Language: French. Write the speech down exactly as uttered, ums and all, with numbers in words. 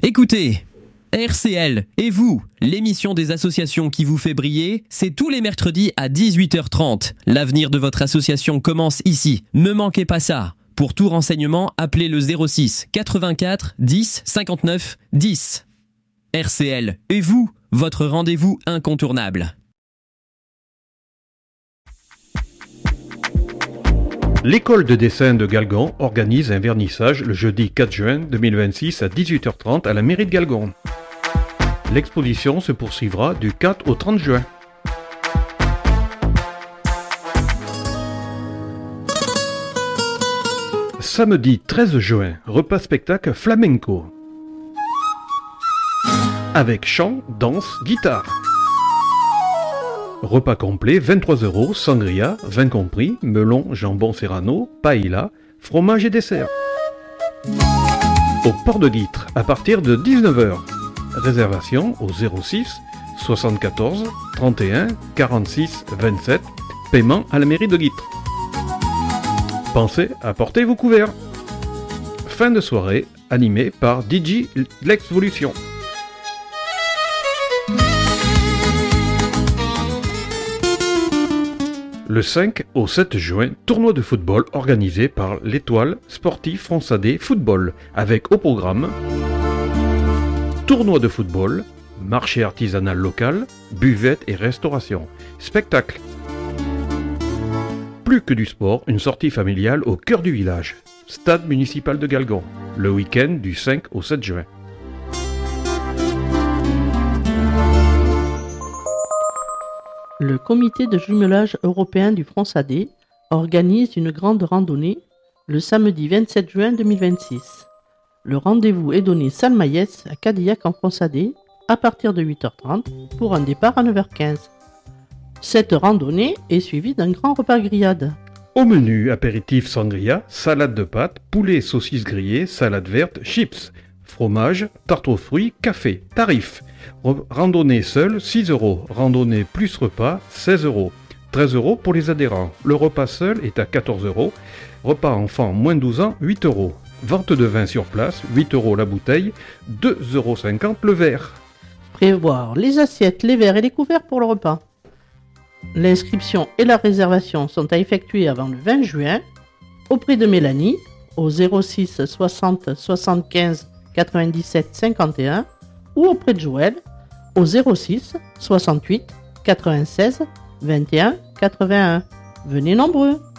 Écoutez, R C L et vous, l'émission des associations qui vous fait briller, c'est tous les mercredis à dix-huit heures trente. L'avenir de votre association commence ici. Ne manquez pas ça. Pour tout renseignement, appelez le zéro six quatre-vingt-quatre dix cinquante-neuf dix. R C L et vous, votre rendez-vous incontournable. L'école de dessin de Galgon organise un vernissage le jeudi quatre juin deux mille vingt-six à dix-huit heures trente à la mairie de Galgon. L'exposition se poursuivra du quatre au trente juin. Samedi treize juin, repas spectacle flamenco. Avec chant, danse, guitare. Repas complet, vingt-trois euros, sangria, vin compris, melon, jambon serrano, paella, fromage et dessert. Au port de Guîtres, à partir de dix-neuf heures. Réservation au zéro six soixante-quatorze trente et un quarante-six vingt-sept. Paiement à la mairie de Guîtres. Pensez à porter vos couverts. Fin de soirée, animée par D J L'Exvolution. Le cinq au sept juin, tournoi de football organisé par l'Étoile Sportive Fronsadé Football, avec au programme tournoi de football, marché artisanal local, buvette et restauration, spectacle. Plus que du sport, une sortie familiale au cœur du village, stade municipal de Galgon, le week-end du cinq au sept juin. Le comité de jumelage européen du Fronsadé organise une grande randonnée le samedi vingt-sept juin deux mille vingt-six. Le rendez-vous est donné salle Maillès à Cadillac en Fronsadé à partir de huit heures trente pour un départ à neuf heures quinze. Cette randonnée est suivie d'un grand repas grillade. Au menu, apéritif sangria, salade de pâtes, poulet saucisse grillée, salade verte, chips, fromage, tarte aux fruits, café. Tarif. Randonnée seule, six euros. Randonnée plus repas, seize euros. treize euros pour les adhérents. Le repas seul est à quatorze euros. Repas enfant moins douze ans, huit euros. Vente de vin sur place, huit euros la bouteille, deux euros cinquante le verre. Prévoir les assiettes, les verres et les couverts pour le repas. L'inscription et la réservation sont à effectuer avant le vingt juin auprès de Mélanie au zéro six soixante soixante-quinze quatre-vingt-dix-sept cinquante et un ou auprès de Joël au zéro six soixante-huit quatre-vingt-seize vingt et un quatre-vingt-un. Venez nombreux!